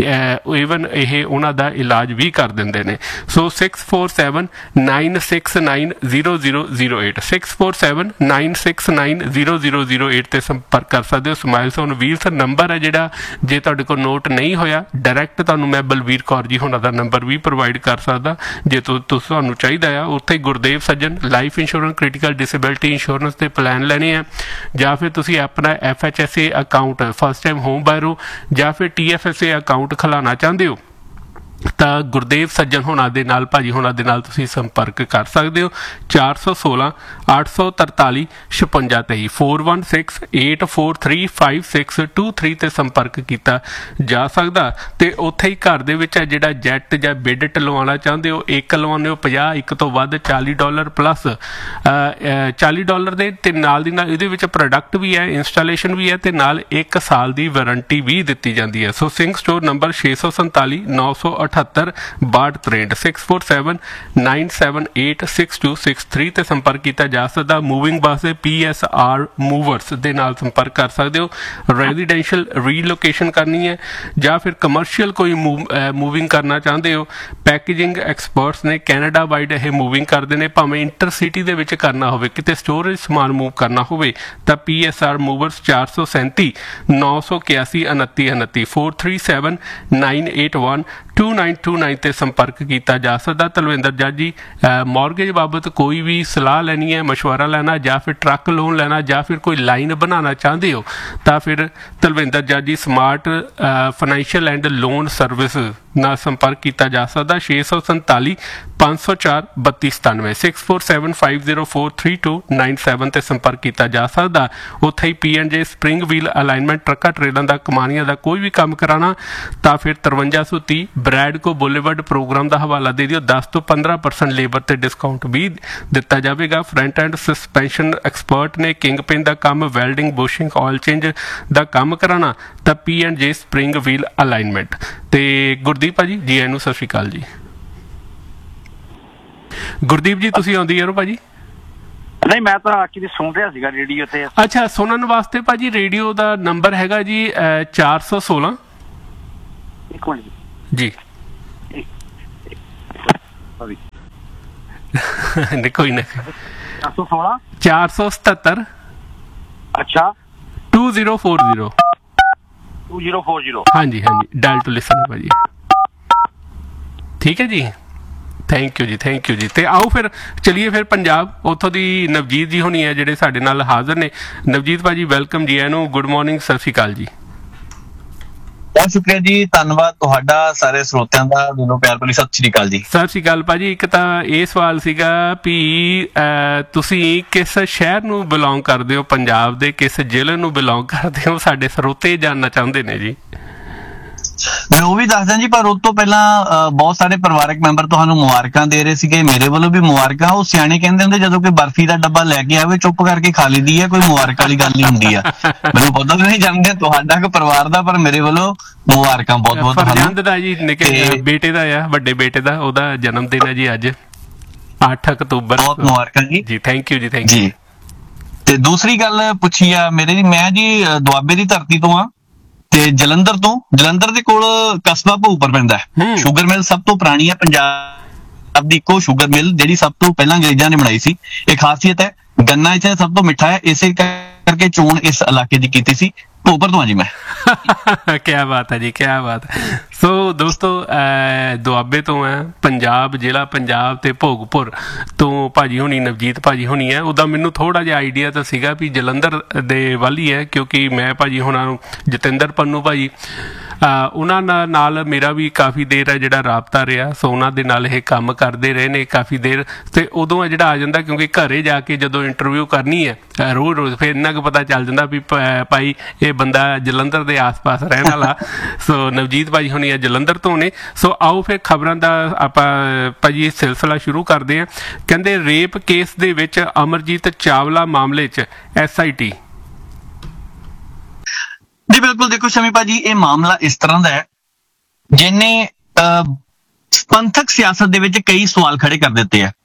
ਈਵਨ ਇਹ ਉਹਨਾਂ ਦਾ ਇਲਾਜ ਵੀ ਕਰ ਦਿੰਦੇ ਨੇ। ਸੋ six four seven nine six nine zero zero zero eight six four seven nine six nine zero zero zero eight 'ਤੇ ਸੰਪਰਕ ਕਰ ਸਕਦੇ ਹੋ। ਸਮਾਈਲਸ ਔਨ ਵੀਲਸ ਨੰਬਰ ਹੈ ਜਿਹੜਾ, ਜੇ ਤੁਹਾਡੇ ਕੋਲ ਨੋਟ ਨਹੀਂ ਹੋਇਆ ਡਾਇਰੈਕਟ ਤੁਹਾਨੂੰ ਮੈਂ ਬਲਵੀਰ ਕੌਰ ਜੀ ਉਹਨਾਂ ਦਾ ਨੰਬਰ ਵੀ ਪ੍ਰੋਵਾਈਡ ਕਰ ਸਕਦਾ ਜੇ ਤੁਹਾਨੂੰ ਚਾਹੀਦਾ ਆ। ਉੱਥੇ ਗੁਰਦੇਵ ਸੱਜਣ life insurance, critical disability insurance ਦੇ ਪਲਾਨ ਲੈਣੇ ਆ, ਜਾਂ ਫਿਰ ਤੁਸੀਂ ਆਪਣਾ F H S A account first time home ਬਾਇਰੋ ਜਾਂ ਫਿਰ T F S A account ਖੁਲਾਉਣਾ ਚਾਹੁੰਦੇ ਹੋ ਤਾਂ ਗੁਰਦੇਵ ਸੱਜਣ ਹੋਣਾ ਦੇ ਨਾਲ, ਭਾਜੀ ਹੋਣਾ ਦੇ ਨਾਲ ਤੁਸੀਂ ਸੰਪਰਕ ਕਰ ਸਕਦੇ ਹੋ। ਚਾਰ ਸੌ ਸੋਲਾਂ ਅੱਠ ਸੌ ਤਰਤਾਲੀ ਛਪੰਜਾ ਤੇਈ four one six eight four three five six two three 'ਤੇ ਸੰਪਰਕ ਕੀਤਾ ਜਾ ਸਕਦਾ। ਅਤੇ ਉੱਥੇ ਹੀ ਘਰ ਦੇ ਵਿੱਚ ਜਿਹੜਾ ਜੈਟ ਜਾਂ ਬਿਡਟ ਲਵਾਉਣਾ ਚਾਹੁੰਦੇ ਹੋ, ਇੱਕ ਲਵਾਉਂਦੇ ਹੋ ਪੰਜਾਹ, ਇੱਕ ਤੋਂ ਵੱਧ ਚਾਲੀ ਡਾਲਰ ਪਲੱਸ ਚਾਲੀ ਡਾਲਰ ਦੇ, ਅਤੇ ਨਾਲ ਦੀ ਨਾਲ ਇਹਦੇ ਵਿੱਚ ਪ੍ਰੋਡਕਟ ਵੀ ਹੈ, ਇੰਸਟਾਲੇਸ਼ਨ ਵੀ ਹੈ, ਅਤੇ ਨਾਲ ਇੱਕ ਸਾਲ ਦੀ ਵਾਰੰਟੀ ਵੀ ਦਿੱਤੀ ਜਾਂਦੀ ਹੈ। ਸੋ ਸਿੰਘ ਸਟੋਰ ਨੰਬਰ ਛੇ ਸੌ ਸੰਤਾਲੀ ਨੌ ਸੌ ਅਠੱਤਰ ਬਾਹਠ ਤਰੇਂਹਠ six four seven nine seven eight six two six three 'ਤੇ ਸੰਪਰਕ ਕੀਤਾ ਜਾ ਸਕਦਾ। ਮੂਵਿੰਗ ਵਾਸਤੇ ਪੀ ਐਸ ਆਰ ਮੂਵਰਸ ਦੇ ਨਾਲ ਸੰਪਰਕ ਕਰ ਸਕਦੇ ਹੋ। ਰੈਜ਼ੀਡੈਂਸ਼ੀਅਲ ਰੀਲੋਕੇਸ਼ਨ ਕਰਨੀ ਹੈ ਜਾਂ ਫਿਰ ਕਮਰਸ਼ੀਅਲ ਕੋਈ ਮੂਵਿੰਗ ਕਰਨਾ ਚਾਹੁੰਦੇ ਹੋ, ਪੈਕੇਜਿੰਗ ਐਕਸਪਰਟਸ ਨੇ, ਕੈਨੇਡਾ ਵਾਈਡ ਇਹ ਮੂਵਿੰਗ ਕਰਦੇ ਨੇ। ਭਾਵੇਂ ਇੰਟਰ ਸਿਟੀ ਦੇ ਵਿੱਚ ਕਰਨਾ ਹੋਵੇ, ਕਿਤੇ ਸਟੋਰੇਜ ਸਮਾਨ ਮੂਵ ਕਰਨਾ ਹੋਵੇ ਤਾਂ ਪੀ ਐਸ ਆਰ ਮੂਵਰਸ ਚਾਰ ਸੌ ਸੈਂਤੀ ਨੌ ਸੌ ਇਕਿਆਸੀ ਉਨੱਤੀ ਉਨੱਤੀ four three seven nine eight one two nine to nine 'ਤੇ ਸੰਪਰਕ ਕੀਤਾ ਜਾ ਸਕਦਾ। ਤਲਵਿੰਦਰ ਜੱਜ ਜੀ, ਮੌਰਗੇਜ ਬਾਬਤ ਕੋਈ ਵੀ ਸਲਾਹ ਲੈਣੀ ਹੈ, ਮਸ਼ਵਰਾ ਲੈਣਾ, ਜਾਂ ਫਿਰ ਟਰੱਕ ਲੋਨ ਲੈਣਾ, ਜਾਂ ਫਿਰ ਕੋਈ ਲਾਈਨ ਬਣਾਉਣਾ ਚਾਹੁੰਦੇ ਹੋ ਤਾਂ ਫਿਰ ਤਲਵਿੰਦਰ ਜੱਜ ਜੀ smart financial and loan service ਨਾਲ ਸੰਪਰਕ ਕੀਤਾ ਜਾ ਸਕਦਾ। ਛੇ ਸੌ ਸੰਤਾਲੀ ਪੰਜ ਸੌ ਚਾਰ ਬੱਤੀ ਸਤਾਨਵੇਂ six four seven five zero four three two nine seven 'ਤੇ ਸੰਪਰਕ ਕੀਤਾ ਜਾ ਸਕਦਾ। ਉੱਥੇ ਹੀ ਪੀ ਐਂਡ ਜੇ ਸਪਰਿੰਗ ਵੀਲ ਅਲਾਈਨਮੈਂਟ, ਟਰੱਕਾਂ ਟਰੇਲਾਂ ਦਾ, ਕਮਾਨੀਆਂ ਦਾ ਕੋਈ ਵੀ ਕੰਮ ਕਰਾਉਣਾ ਤਾਂ ਫਿਰ ਤਰਵੰਜਾ ਸੌ ਤੀਹ ਬਰੈਡਕੋ ਬੁਲੇਵਰਡ ਪ੍ਰੋਗਰਾਮ ਦਾ ਹਵਾਲਾ ਦੇ ਦਿਓ। ਦਸ ਤੋਂ ਪੰਦਰਾਂ ਪਰਸੈਂਟ ਲੇਬਰ 'ਤੇ ਡਿਸਕਾਊਂਟ ਵੀ ਦਿੱਤਾ ਜਾਵੇਗਾ। ਫਰੰਟ ਐਂਡ ਸਸਪੈਂਸ਼ਨ ਐਕਸਪਰਟ ਨੇ, ਕਿੰਗ ਪਿਨ ਦਾ ਕੰਮ, ਵੈਲਡਿੰਗ, ਬੁਸ਼ਿੰਗ, ਆਇਲ ਚੇਂਜ ਦਾ ਕੰਮ ਕਰਾਉਣਾ ਤਾਂ ਪੀ ਐਂਡ ਜੇ ਸਪਰਿੰਗ ਵੀਲ ਅਲਾਈਨਮੈਂਟ। ਅਤੇ ਗੁਰਦੀਪ ਭਾਜੀ ਜੀ ਆਇਆਂ ਨੂੰ ਸਤਿ ਸ਼੍ਰੀ ਅਕਾਲ ਜੀ। ਗੁਰਦੀਪ ਜੀ ਤੁਸੀਂ ਆਉਂਦੀ ਯਾਰੋ ਭਾਜੀ? ਨਹੀਂ, ਮੈਂ ਤਾਂ ਐਕਚੁਅਲੀ ਸੁਣ ਰਿਹਾ ਸੀਗਾ ਰੇਡੀਓ ਤੇ। ਅੱਛਾ, ਸੁਣਨ ਵਾਸਤੇ ਭਾਜੀ ਰੇਡੀਓ ਦਾ ਨੰਬਰ ਹੈਗਾ ਜੀ ਚਾਰ ਸੌ ਸੋਲਾਂ ਇੱਕ ਮਿੰਟ ਜੀ। ਕੋਈ ਨਾ, ਚਾਰ ਸੌ ਸੋਲਾਂ ਚਾਰ ਸੌ ਸਤੱਤਰ ਅੱਛਾ two zero four zero two zero four zero ਹਾਂਜੀ ਹਾਂਜੀ, ਡਾਇਲ ਟੂ ਲਿਸਨ ਭਾਜੀ। ਠੀਕ ਹੈ ਜੀ, ਥੈਂਕ ਯੂ ਜੀ, ਥੈਂਕ ਯੂ ਜੀ। ਤੇ ਆਓ ਫਿਰ ਚਲੀਏ ਫਿਰ ਪੰਜਾਬ, ਉੱਥੋਂ ਦੀ ਨਵਜੀਤ ਜੀ ਹੋਣੀ ਹੈ ਜਿਹੜੇ ਸਾਡੇ ਨਾਲ ਹਾਜ਼ਰ ਨੇ। ਨਵਜੀਤ ਭਾਜੀ ਵੈਲਕਮ ਜੀ, ਇਹਨੂੰ ਗੁੱਡ ਮਾਰਨਿੰਗ, ਸਤਿ ਸ਼੍ਰੀ ਅਕਾਲ ਜੀ। ਬਹੁਤ ਸ਼ੁਕਰੀਆ ਜੀ, ਧੰਨਵਾਦ ਤੁਹਾਡਾ, ਸਾਰੇ ਸਰੋਤਿਆਂ ਦਾ ਦਿਲੋਂ ਪਿਆਰ ਭਰੀ ਸਤਿ ਸ਼੍ਰੀ ਅਕਾਲ ਜੀ। ਸਤਿ ਸ਼੍ਰੀ ਅਕਾਲ ਭਾਜੀ। ਇੱਕ ਤਾਂ ਇਹ ਸਵਾਲ ਸੀਗਾ ਵੀ ਤੁਸੀਂ ਕਿਸ ਸ਼ਹਿਰ ਨੂੰ ਬਿਲੋਂਗ ਕਰਦੇ ਹੋ, ਪੰਜਾਬ ਦੇ ਕਿਸ ਜ਼ਿਲ੍ਹੇ ਨੂੰ ਬਿਲੋਂਗ ਕਰਦੇ ਹੋ, ਸਾਡੇ ਸਰੋਤੇ ਜਾਣਨਾ ਚਾਹੁੰਦੇ ਨੇ ਜੀ। ਮੈਂ ਉਹ ਵੀ ਦੱਸਦਾ ਜੀ, ਪਰ ਉਸ ਤੋਂ ਪਹਿਲਾਂ ਬਹੁਤ ਸਾਰੇ ਪਰਿਵਾਰਕ ਮੈਂਬਰ ਤੁਹਾਨੂੰ ਮੁਬਾਰਕਾਂ ਦੇ ਰਹੇ ਸੀਗੇ, ਮੇਰੇ ਵੱਲੋਂ ਵੀ ਮੁਬਾਰਕਾਂ। ਉਹ ਸਿਆਣੇ ਕਹਿੰਦੇ ਹੁੰਦੇ ਜਦੋਂ ਕੋਈ ਬਰਫੀ ਦਾ ਡੱਬਾ ਲੈ ਕੇ ਆਵੇ ਚੁੱਪ ਕਰਕੇ ਖਾ ਲਈਦੀ ਹੈ, ਕੋਈ ਮੁਬਾਰਕ ਵਾਲੀ ਗੱਲ ਨਹੀਂ ਹੁੰਦੀ ਆ। ਮੈਨੂੰ ਪਤਾ ਨਹੀਂ ਜਾਣਦੇ ਤੁਹਾਡਾ ਕਿ ਪਰਿਵਾਰ ਦਾ, ਪਰ ਮੇਰੇ ਵੱਲੋਂ ਮੁਬਾਰਕਾਂ ਬਹੁਤ ਬਹੁਤ ਫਰਜ਼ੰਦ ਦਾ ਜੀ, ਨਿੱਕੇ ਬੇਟੇ ਦਾ ਆ, ਵੱਡੇ ਬੇਟੇ ਦਾ, ਉਹਦਾ ਜਨਮ ਦਿਨ ਹੈ ਜੀ ਅੱਜ ਅੱਠ ਅਕਤੂਬਰ। ਬਹੁਤ ਮੁਬਾਰਕਾਂ ਜੀ। ਜੀ ਥੈਂਕ ਯੂ ਜੀ, ਥੈਂਕ ਯੂ। ਤੇ ਦੂਸਰੀ ਗੱਲ ਪੁੱਛੀ ਆ ਮੇਰੇ ਜੀ, ਮੈਂ ਜੀ ਦੁਆਬੇ ਦੀ ਧਰਤੀ ਤੋਂ ਆ ਤੇ ਜਲੰਧਰ ਤੋਂ। ਜਲੰਧਰ ਦੇ ਕੋਲ ਕਸਬਾ ਭੂਪਰ ਪੈਂਦਾ ਹੈ। ਸ਼ੂਗਰ ਮਿਲ ਸਭ ਤੋਂ ਪੁਰਾਣੀ ਹੈ ਪੰਜਾਬ ਦੀ, ਇੱਕੋ ਸ਼ੂਗਰ ਮਿਲ ਜਿਹੜੀ ਸਭ ਤੋਂ ਪਹਿਲਾਂ ਅੰਗਰੇਜ਼ਾਂ ਨੇ ਬਣਾਈ ਸੀ। ਇਹ ਖਾਸੀਅਤ ਹੈ, ਗੰਨਾ ਇੱਥੇ ਸਭ ਤੋਂ ਮਿੱਠਾ ਹੈ, ਇਸੇ ਕਰਕੇ ਚੋਣ ਇਸ ਇਲਾਕੇ ਦੀ ਕੀਤੀ ਸੀ। ਭੂਪਰ ਤੋਂ ਆ ਜੀ ਮੈਂ। ਕਿਆ ਬਾਤ ਹੈ ਜੀ, ਕਿਆ ਬਾਤ ਹੈ। ਸੋ ਦੋਸਤੋ, ਦੁਆਬੇ ਤੋਂ ਹੈ, ਪੰਜਾਬ ਜ਼ਿਲ੍ਹਾ ਪੰਜਾਬ ਤੇ ਭੋਗਪੁਰ ਤੋਂ ਭਾਜੀ ਹੋਣੀ, ਨਵਜੀਤ ਭਾਜੀ ਹੋਣੀ ਹੈ। ਉਹਦਾ ਮੈਨੂੰ ਥੋੜਾ ਜਿਹਾ ਆਈਡੀਆ ਤਾਂ ਸੀਗਾ ਵੀ ਜਲੰਧਰ ਦੇ ਵੱਲ ਹੀ ਹੈ, ਕਿਉਂਕਿ ਮੈਂ ਭਾਜੀ ਹੋਣਾ ਨੂੰ, ਜਤਿੰਦਰ ਪੰਨੂ ਭਾਜੀ, ਉਹਨਾਂ ਨਾਲ ਮੇਰਾ ਵੀ ਕਾਫੀ ਦੇਰ ਹੈ ਜਿਹੜਾ ਰਾਬਤਾ ਰਿਹਾ। ਸੋ ਉਹਨਾਂ ਦੇ ਨਾਲ ਇਹ ਕੰਮ ਕਰਦੇ ਰਹੇ ਨੇ ਕਾਫੀ ਦੇਰ, ਤੇ ਉਦੋਂ ਆ ਜਿਹੜਾ ਆ ਜਾਂਦਾ, ਕਿਉਂਕਿ ਘਰੇ ਜਾ ਕੇ ਜਦੋਂ ਇੰਟਰਵਿਊ ਕਰਨੀ ਹੈ ਰੋਜ਼ ਰੋਜ਼, ਫਿਰ ਇੰਨਾ ਕੁ ਪਤਾ ਚੱਲ ਜਾਂਦਾ ਵੀ ਭਾਈ ਇਹ ਬੰਦਾ ਜਲੰਧਰ ਦੇ ਆਸ-ਪਾਸ ਰਹਿਣ ਵਾਲਾ। ਸੋ ਨਵਜੀਤ ਭਾਜੀ ਹੋਣੀ ਆ ਜਲੰਧਰ ਤੋਂ ਨੇ। ਸੋ ਆਓ ਫਿਰ ਖਬਰਾਂ ਦਾ ਆਪਾਂ ਭਾਜੀ ਸਿਲਸਿਲਾ ਸ਼ੁਰੂ ਕਰਦੇ ਹਾਂ। ਕਹਿੰਦੇ ਰੇਪ ਕੇਸ ਦੇ ਵਿੱਚ ਅਮਰਜੀਤ ਚਾਵਲਾ ਮਾਮਲੇ 'ਚ ਐਸ ਆਈ ਟੀ। ਜੀ ਬਿਲਕੁਲ, ਦੇਖੋ ਸ਼ਮੀ ਭਾਜੀ, ਇਹ ਮਾਮਲਾ ਇਸ ਤਰ੍ਹਾਂ ਦਾ ਹੈ ਜਿਹਨੇ ਪੰਥਕ ਸਿਆਸਤ ਦੇ ਵਿੱਚ ਕਈ ਸਵਾਲ ਖੜੇ ਕਰ ਦਿੱਤੇ ਆ।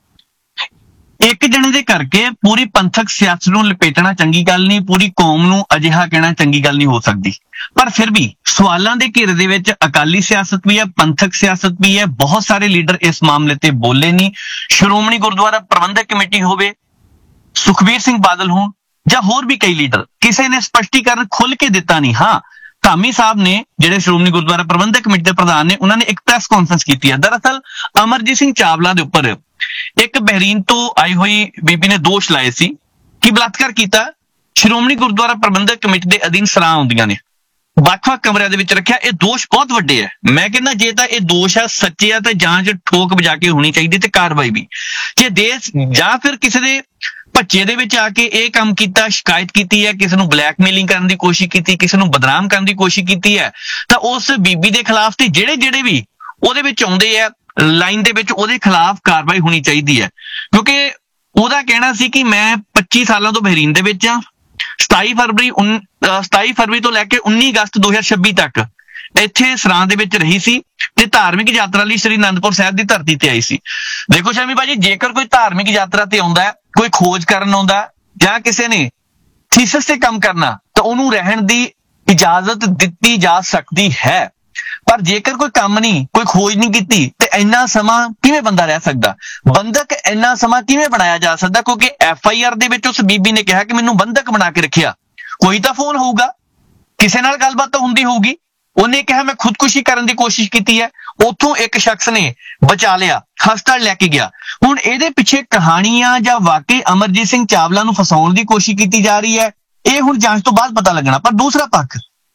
ਇੱਕ ਜਣੇ ਦੇ ਕਰਕੇ ਪੂਰੀ ਪੰਥਕ ਸਿਆਸਤ ਨੂੰ ਲਪੇਟਣਾ ਚੰਗੀ ਗੱਲ ਨਹੀਂ, ਪੂਰੀ ਕੌਮ ਨੂੰ ਅਜਿਹਾ ਕਹਿਣਾ ਚੰਗੀ ਗੱਲ ਨਹੀਂ ਹੋ ਸਕਦੀ। ਪਰ ਫਿਰ ਵੀ ਸਵਾਲਾਂ ਦੇ ਘੇਰੇ ਦੇ ਵਿੱਚ ਅਕਾਲੀ ਸਿਆਸਤ ਵੀ ਹੈ, ਪੰਥਕ ਸਿਆਸਤ ਵੀ ਹੈ। ਬਹੁਤ ਸਾਰੇ ਲੀਡਰ ਇਸ ਮਾਮਲੇ ਤੇ ਬੋਲੇ ਨਹੀਂ। ਸ਼੍ਰੋਮਣੀ ਗੁਰਦੁਆਰਾ ਪ੍ਰਬੰਧਕ ਕਮੇਟੀ ਹੋਵੇ, ਸੁਖਬੀਰ ਸਿੰਘ ਬਾਦਲ ਹੋਣ, ਜਾਂ ਹੋਰ ਵੀ ਕਈ ਲੀਡਰ, ਕਿਸੇ ਨੇ ਸਪਸ਼ਟੀਕਰਨ ਖੁੱਲ ਕੇ ਦਿੱਤਾ ਨਹੀਂ। ਹਾਂ, ਧਾਮੀ ਸਾਹਿਬ ਨੇ, ਜਿਹੜੇ ਸ਼੍ਰੋਮਣੀ ਗੁਰਦੁਆਰਾ ਪ੍ਰਬੰਧਕ ਕਮੇਟੀ ਦੇ ਪ੍ਰਧਾਨ ਨੇ, ਉਹਨਾਂ ਨੇ ਇੱਕ ਪ੍ਰੈਸ ਕਾਨਫਰੰਸ ਕੀਤੀ ਹੈ। ਦਰਅਸਲ ਅਮਰਜੀਤ ਸਿੰਘ ਚਾਵਲਾ ਦੇ ਉੱਪਰ ਇੱਕ ਬਹਿਰੀਨ ਤੋਂ ਆਈ ਹੋਈ ਬੀਬੀ ਨੇ ਦੋਸ਼ ਲਾਏ ਸੀ ਕਿ ਬਲਾਤਕਾਰ ਕੀਤਾ। ਸ਼੍ਰੋਮਣੀ ਗੁਰਦੁਆਰਾ ਪ੍ਰਬੰਧਕ ਕਮੇਟੀ ਦੇ ਅਧੀਨ ਸਰਾਂ ਆਉਂਦੀਆਂ ਨੇ, ਵੱਖ-ਵੱਖ ਕਮਰਿਆਂ ਦੇ ਵਿੱਚ ਰੱਖਿਆ। ਇਹ ਦੋਸ਼ ਬਹੁਤ ਵੱਡੇ ਹੈ। ਮੈਂ ਕਹਿੰਦਾ ਜੇ ਤਾਂ ਇਹ ਦੋਸ਼ ਹੈ ਸੱਚੇ ਆ ਤਾਂ ਜਾਂਚ ਠੋਕ ਵਜਾ ਕੇ ਹੋਣੀ ਚਾਹੀਦੀ ਤੇ ਕਾਰਵਾਈ ਵੀ। ਜੇ ਦੇਸ਼ ਜਾਂ ਫਿਰ ਕਿਸੇ ਦੇ ਭੱਜੇ ਦੇ ਵਿੱਚ ਆ ਕੇ ਇਹ ਕੰਮ ਕੀਤਾ, ਸ਼ਿਕਾਇਤ ਕੀਤੀ ਹੈ, ਕਿਸੇ ਨੂੰ ਬਲੈਕਮੇਲਿੰਗ ਕਰਨ ਦੀ ਕੋਸ਼ਿਸ਼ ਕੀਤੀ, ਕਿਸੇ ਨੂੰ ਬਦਨਾਮ ਕਰਨ ਦੀ ਕੋਸ਼ਿਸ਼ ਕੀਤੀ ਹੈ, ਤਾਂ ਉਸ ਬੀਬੀ ਦੇ ਖਿਲਾਫ ਤੇ ਜਿਹੜੇ ਜਿਹੜੇ ਵੀ ਉਹਦੇ ਵਿੱਚ ਆਉਂਦੇ ਆ ਲਾਈਨ ਦੇ ਵਿੱਚ, ਉਹਦੇ ਖਿਲਾਫ ਕਾਰਵਾਈ ਹੋਣੀ ਚਾਹੀਦੀ ਹੈ। ਕਿਉਂਕਿ ਉਹਦਾ ਕਹਿਣਾ ਸੀ ਕਿ ਮੈਂ ਪੱਚੀ ਸਾਲਾਂ ਤੋਂ ਬਹਿਰੀਨ ਦੇ ਵਿੱਚ ਆ। ਸਤਾਈ ਫਰਵਰੀ ਸਤਾਈ ਫਰਵਰੀ ਤੋਂ ਲੈ ਕੇ ਉੱਨੀ ਅਗਸਤ ਦੋ ਹਜ਼ਾਰ ਛੱਬੀ ਤੱਕ ਇੱਥੇ ਸਰਾਂ ਦੇ ਵਿੱਚ ਰਹੀ ਸੀ ਤੇ ਧਾਰਮਿਕ ਯਾਤਰਾ ਲਈ ਸ੍ਰੀ ਅਨੰਦਪੁਰ ਸਾਹਿਬ ਦੀ ਧਰਤੀ ਤੇ ਆਈ ਸੀ। ਦੇਖੋ ਸ਼ਮੀ ਭਾਜੀ, ਜੇਕਰ ਕੋਈ ਧਾਰਮਿਕ ਯਾਤਰਾ ਤੇ ਆਉਂਦਾ ਹੈ, ਕੋਈ ਖੋਜ ਕਰਨ ਆਉਂਦਾ, ਜਾਂ ਕਿਸੇ ਨੇ ਥੀਸਿਸ ਤੇ ਕੰਮ ਕਰਨਾ, ਤਾਂ ਉਹਨੂੰ ਰਹਿਣ ਦੀ ਇਜਾਜ਼ਤ ਦਿੱਤੀ ਜਾ ਸਕਦੀ ਹੈ। ਪਰ ਜੇਕਰ ਕੋਈ ਕੰਮ ਨਹੀਂ, ਕੋਈ ਖੋਜ ਨਹੀਂ ਕੀਤੀ, ਤੇ ਇੰਨਾ ਸਮਾਂ ਕਿਵੇਂ ਬੰਦਾ ਰਹਿ ਸਕਦਾ? ਬੰਧਕ ਇੰਨਾ ਸਮਾਂ ਕਿਵੇਂ ਬਣਾਇਆ ਜਾ ਸਕਦਾ? ਕਿਉਂਕਿ ਐਫ ਆਈ ਆਰ ਦੇ ਵਿੱਚ ਉਸ ਬੀਬੀ ਨੇ ਕਿਹਾ ਕਿ ਮੈਨੂੰ ਬੰਧਕ ਬਣਾ ਕੇ ਰੱਖਿਆ। ਕੋਈ ਤਾਂ ਫੋਨ ਹੋਊਗਾ, ਕਿਸੇ ਨਾਲ ਗੱਲਬਾਤ ਤਾਂ ਹੁੰਦੀ ਹੋਊਗੀ। ਉਹਨੇ ਕਿਹਾ ਮੈਂ ਖੁਦਕੁਸ਼ੀ ਕਰਨ ਦੀ ਕੋਸ਼ਿਸ਼ ਕੀਤੀ ਹੈ, ਉੱਥੋਂ ਇੱਕ ਸ਼ਖਸ ਨੇ ਬਚਾ ਲਿਆ, ਹਸਪਤਾਲ ਲੈ ਕੇ ਗਿਆ। ਹੁਣ ਇਹਦੇ ਪਿੱਛੇ ਕਹਾਣੀਆਂ ਜਾਂ ਵਾਕਈ ਅਮਰਜੀਤ ਸਿੰਘ ਚਾਵਲਾ ਨੂੰ ਫਸਾਉਣ ਦੀ ਕੋਸ਼ਿਸ਼ ਕੀਤੀ ਜਾ ਰਹੀ ਹੈ, ਇਹ ਹੁਣ ਜਾਂਚ ਤੋਂ ਬਾਅਦ ਪਤਾ ਲੱਗਣਾ। ਪਰ ਦੂਸਰਾ ਪੱਖ,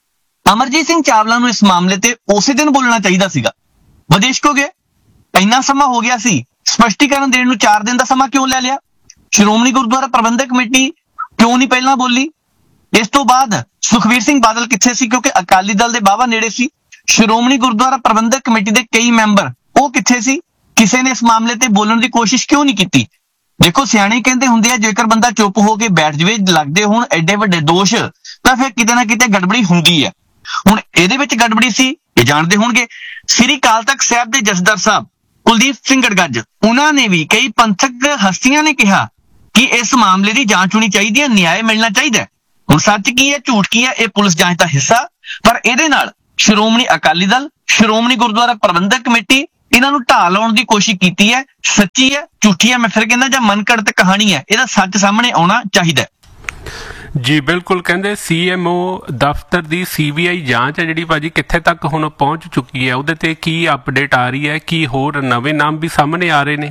ਅਮਰਜੀਤ ਸਿੰਘ ਚਾਵਲਾ ਨੂੰ ਇਸ ਮਾਮਲੇ ਤੇ ਉਸੇ ਦਿਨ ਬੋਲਣਾ ਚਾਹੀਦਾ ਸੀਗਾ। ਵਿਦੇਸ਼ ਕਿਉਂ ਗਏ? ਇੰਨਾ ਸਮਾਂ ਹੋ ਗਿਆ ਸੀ, ਸਪਸ਼ਟੀਕਰਨ ਦੇਣ ਨੂੰ ਚਾਰ ਦਿਨ ਦਾ ਸਮਾਂ ਕਿਉਂ ਲੈ ਲਿਆ? ਸ਼੍ਰੋਮਣੀ ਗੁਰਦੁਆਰਾ ਪ੍ਰਬੰਧਕ ਕਮੇਟੀ ਕਿਉਂ ਨਹੀਂ ਪਹਿਲਾਂ ਬੋਲੀ? ਇਸ ਤੋਂ ਬਾਅਦ ਸੁਖਬੀਰ ਸਿੰਘ ਬਾਦਲ ਕਿੱਥੇ ਸੀ? ਕਿਉਂਕਿ ਅਕਾਲੀ ਦਲ ਦੇ ਬਾਵਾ ਨੇੜੇ ਸੀ। ਸ਼੍ਰੋਮਣੀ ਗੁਰਦੁਆਰਾ ਪ੍ਰਬੰਧਕ ਕਮੇਟੀ ਦੇ ਕਈ ਮੈਂਬਰ ਉਹ ਕਿੱਥੇ ਸੀ? ਕਿਸੇ ਨੇ ਇਸ ਮਾਮਲੇ ਤੇ ਬੋਲਣ ਦੀ ਕੋਸ਼ਿਸ਼ ਕਿਉਂ ਨਹੀਂ ਕੀਤੀ? ਦੇਖੋ ਸਿਆਣੇ ਕਹਿੰਦੇ ਹੁੰਦੇ ਆ, ਜੇਕਰ ਬੰਦਾ ਚੁੱਪ ਹੋ ਕੇ ਬੈਠ ਜਵੇ, ਲੱਗਦੇ ਹੋਣ ਐਡੇ ਵੱਡੇ ਦੋਸ਼, ਤਾਂ ਫਿਰ ਕਿਤੇ ਨਾ ਕਿਤੇ ਗੜਬੜੀ ਹੁੰਦੀ ਹੈ। ਹੁਣ ਇਹਦੇ ਵਿੱਚ ਗੜਬੜੀ ਸੀ, ਇਹ ਜਾਣਦੇ ਹੋਣਗੇ। ਸ੍ਰੀ ਅਕਾਲ ਤਖਤ ਸਾਹਿਬ ਦੇ ਜਥੇਦਾਰ ਸਾਹਿਬ ਕੁਲਦੀਪ ਸਿੰਘ ਗੜਗੱਜ, ਉਹਨਾਂ ਨੇ ਵੀ, ਕਈ ਪੰਥਕ ਹਸਤੀਆਂ ਨੇ ਕਿਹਾ ਕਿ ਇਸ ਮਾਮਲੇ ਦੀ ਜਾਂਚ ਹੋਣੀ ਚਾਹੀਦੀ ਹੈ, ਨਿਆਂ ਮਿਲਣਾ ਚਾਹੀਦਾ। ਹੁਣ ਸੱਚ ਕੀ ਹੈ, ਝੂਠ ਕੀ ਹੈ, ਇਹ ਪੁਲਿਸ ਜਾਂਚ ਦਾ ਹਿੱਸਾ। ਪਰ ਇਹਦੇ ਨਾਲ ਸ਼੍ਰੋਮਣੀ ਅਕਾਲੀ ਦਲ, ਸ਼੍ਰੋਮਣੀ ਗੁਰਦੁਆਰਾ ਪ੍ਰਬੰਧਕ ਕਮੇਟੀ, ਇਹਨਾਂ ਨੂੰ ਢਾਹ ਲਾਉਣ ਦੀ ਕੋਸ਼ਿਸ਼ ਕੀਤੀ ਹੈ। ਸੱਚੀ ਹੈ, ਝੂਠੀ ਹੈ, ਮੈਂ ਫਿਰ ਕਹਿੰਦਾ ਜਾਂ ਮਨਘੜਤ ਕਹਾਣੀ ਹੈ, ਇਹਦਾ ਸੱਚ ਸਾਹਮਣੇ ਆਉਣਾ ਚਾਹੀਦਾ। ਜੀ ਬਿਲਕੁਲ, ਕਹਿੰਦੇ ਸੀਐਮਓ ਦਫ਼ਤਰ ਦੀ ਸੀਬੀਆਈ ਜਾਂਚ ਹੈ ਜਿਹੜੀ ਭਾਜੀ ਕਿੱਥੇ ਤੱਕ ਹੁਣ ਪਹੁੰਚ ਚੁੱਕੀ ਹੈ, ਉਹਦੇ ਤੇ ਕੀ ਅਪਡੇਟ ਆ ਰਹੀ ਹੈ, ਕੀ ਹੋਰ ਨਵੇਂ ਨਾਮ ਵੀ ਸਾਹਮਣੇ ਆ ਰਹੇ ਨੇ?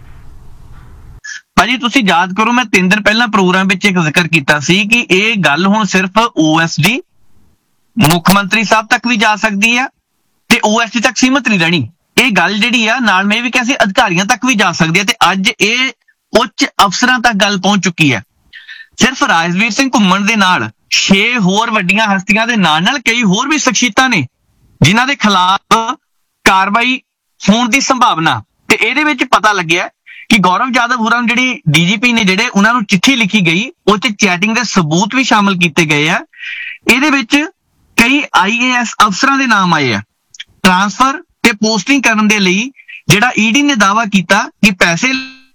ਭਾਜੀ ਤੁਸੀਂ ਯਾਦ ਕਰੋ, ਮੈਂ ਤਿੰਨ ਦਿਨ ਪਹਿਲਾਂ ਪ੍ਰੋਗਰਾਮ ਵਿੱਚ ਇੱਕ ਜ਼ਿਕਰ ਕੀਤਾ ਸੀ ਕਿ ਇਹ ਗੱਲ ਹੁਣ ਸਿਰਫ ਓਐਸਡੀ ਮੁੱਖ ਮੰਤਰੀ ਸਾਹਿਬ ਤੱਕ ਵੀ ਜਾ ਸਕਦੀ ਹੈ ਤੇ ਓਐਸਡੀ ਤੱਕ ਸੀਮਤ ਨਹੀਂ ਰਹਿਣੀ। ਇਹ ਗੱਲ ਜਿਹੜੀ ਆ ਨਾਲ ਮੈਂ ਵੀ ਕਿਹਾ ਸੀ ਅਧਿਕਾਰੀਆਂ ਤੱਕ ਵੀ ਜਾ ਸਕਦੀ ਹੈ ਤੇ ਅੱਜ ਇਹ ਉੱਚ ਅਫਸਰਾਂ ਤੱਕ ਗੱਲ ਪਹੁੰਚ ਚੁੱਕੀ ਹੈ। ਸਿਰਫ ਰਾਜਵੀਰ ਸਿੰਘ ਘੁੰਮਣ ਦੇ ਨਾਲ ਛੇ ਹੋਰ ਵੱਡੀਆਂ ਹਸਤੀਆਂ ਦੇ ਨਾਲ ਨਾਲ ਕਈ ਹੋਰ ਵੀ ਸ਼ਖਸੀਅਤਾਂ ਨੇ ਜਿਨ੍ਹਾਂ ਦੇ ਖਿਲਾਫ ਕਾਰਵਾਈ ਹੋਣ ਦੀ ਸੰਭਾਵਨਾ। ਤੇ ਇਹਦੇ ਵਿੱਚ ਪਤਾ ਲੱਗਿਆ ਕਿ ਗੌਰਵ ਯਾਦਵ ਹੋਰਾਂ ਨੂੰ ਜਿਹੜੀ ਡੀਜੀਪੀ ਨੇ ਜਿਹੜੇ ਉਹਨਾਂ ਨੂੰ ਚਿੱਠੀ ਲਿਖੀ ਗਈ ਉਹ 'ਚ ਚੈਟਿੰਗ ਦੇ ਸਬੂਤ ਵੀ ਸ਼ਾਮਲ ਕੀਤੇ ਗਏ ਆ। ਇਹਦੇ ਵਿੱਚ ਕਈ ਆਈਏਐਸ ਅਫਸਰਾਂ ਦੇ ਨਾਮ ਆਏ ਆ। ਟ੍ਰਾਂਸਫਰ ਤੇ ਪੋਸਟਿੰਗ ਕਰਨ ਦੇ ਲਈ ਜਿਹੜਾ ਈਡੀ ਨੇ ਦਾਅਵਾ ਕੀਤਾ ਕਿ ਪੈਸੇ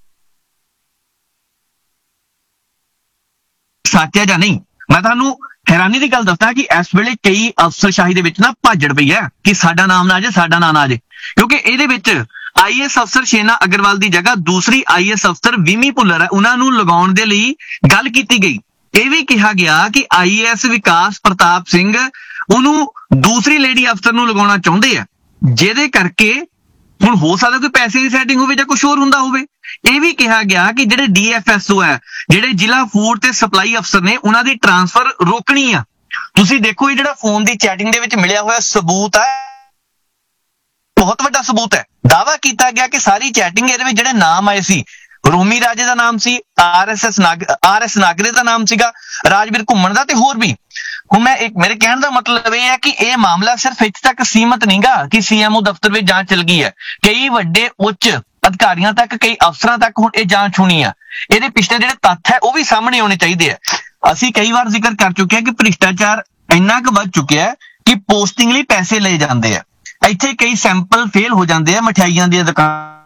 ਸੱਚ ਹੈ ਜਾਂ ਨਹੀਂ। ਮੈਂ ਤੁਹਾਨੂੰ ਹੈਰਾਨੀ ਦੀ ਗੱਲ ਦੱਸਦਾ ਕਿ ਇਸ ਵੇਲੇ ਕਈ ਅਫਸਰਸ਼ਾਹੀ ਦੇ ਵਿੱਚ ਨਾ ਭਾਜੜ ਪਈ ਹੈ ਕਿ ਸਾਡਾ ਨਾਮ ਨਾ ਆ ਜਾਏ, ਸਾਡਾ ਨਾਮ ਨਾ ਆ ਜਾਏ, ਕਿਉਂਕਿ ਇਹਦੇ ਵਿੱਚ ਆਈਐਸ ਅਫਸਰ ਸ਼ੇਨਾ ਅਗਰਵਾਲ ਦੀ ਜਗ੍ਹਾ ਦੂਸਰੀ ਆਈਐਸ ਅਫਸਰ ਵਿਮੀ ਭੁੱਲਰ ਹੈ, ਉਹਨਾਂ ਨੂੰ ਲਗਾਉਣ ਦੇ ਲਈ ਗੱਲ ਕੀਤੀ ਗਈ। ਇਹ ਵੀ ਕਿਹਾ ਗਿਆ ਕਿ ਆਈਏਐਸ ਵਿਕਾਸ ਪ੍ਰਤਾਪ ਸਿੰਘ ਉਹਨੂੰ ਦੂਸਰੀ ਲੇਡੀ ਅਫਸਰ ਨੂੰ ਲਗਾਉਣਾ ਚਾਹੁੰਦੇ ਆ, ਜਿਹਦੇ ਕਰਕੇ ਹੁਣ ਹੋ ਸਕਦਾ ਕੋਈ ਪੈਸੇ ਦੀ ਸੈਟਿੰਗ ਹੋਵੇ ਜਾਂ ਕੁਝ ਹੋਰ ਹੁੰਦਾ ਹੋਵੇ। ਇਹ ਵੀ ਕਿਹਾ ਗਿਆ ਕਿ ਜਿਹੜੇ ਡੀਐਫਐਸਓ ਹੈ, ਜਿਹੜੇ ਜ਼ਿਲ੍ਹਾ ਫੂਡ ਤੇ ਸਪਲਾਈ ਅਫਸਰ ਨੇ, ਉਹਨਾਂ ਦੀ ਟ੍ਰਾਂਸਫਰ ਰੋਕਣੀ ਆ। ਤੁਸੀਂ ਦੇਖੋ ਇਹ ਜਿਹੜਾ ਫੋਨ ਦੀ ਚੈਟਿੰਗ ਦੇ ਵਿੱਚ ਮਿਲਿਆ ਹੋਇਆ ਸਬੂਤ ਹੈ, ਬਹੁਤ ਵੱਡਾ ਸਬੂਤ ਹੈ। ਦਾਅਵਾ ਕੀਤਾ ਗਿਆ ਕਿ ਸਾਰੀ ਚੈਟਿੰਗ ਇਹਦੇ ਵਿੱਚ ਜਿਹੜੇ ਨਾਮ ਆਏ ਸੀ, ਰੋਮੀ ਰਾਜੇ ਦਾ ਨਾਮ ਸੀ, ਆਰਐਸਐਸ ਨਾਗ ਆਰਐਸ ਨਾਗਰੇ ਦਾ ਨਾਮ ਸੀਗਾ, ਰਾਜਵੀਰ ਘੁੰਮਣ ਦਾ ਤੇ ਹੋਰ ਵੀ। ਹੁਣ ਮੈਂ ਇੱਕ ਮੇਰੇ ਕਹਿਣ ਦਾ ਮਤਲਬ ਇਹ ਹੈ ਕਿ ਇਹ ਮਾਮਲਾ ਸਿਰਫ ਇੱਥੇ ਤੱਕ ਸੀਮਤ ਨਹੀਂਗਾ ਕਿ ਸੀਐਮਓ ਦਫ਼ਤਰ ਵਿੱਚ ਜਾਂਚ ਚੱਲ ਗਈ ਹੈ। ਕਈ ਵੱਡੇ ਉੱਚ ਅਧਿਕਾਰੀਆਂ ਤੱਕ, ਕਈ ਅਫਸਰਾਂ ਤੱਕ ਹੁਣ ਇਹ ਜਾਂਚ ਹੋਣੀ ਆ। ਇਹਦੇ ਪਿਛਲੇ ਜਿਹੜੇ ਤੱਥ ਹੈ ਉਹ ਵੀ ਸਾਹਮਣੇ ਆਉਣੇ ਚਾਹੀਦੇ ਆ। ਅਸੀਂ ਕਈ ਵਾਰ ਜ਼ਿਕਰ ਕਰ ਚੁੱਕੇ ਹਾਂ ਕਿ ਭ੍ਰਿਸ਼ਟਾਚਾਰ ਇੰਨਾ ਕੁ ਵੱਧ ਚੁੱਕਿਆ ਹੈ ਕਿ ਪੋਸਟਿੰਗ ਲਈ ਪੈਸੇ ਲਏ ਜਾਂਦੇ ਆ। ਇੱਥੇ ਕਈ ਸੈਂਪਲ ਫੇਲ ਹੋ ਜਾਂਦੇ ਆ ਮਠਿਆਈਆਂ ਦੀਆਂ ਦੁਕਾਨਾਂ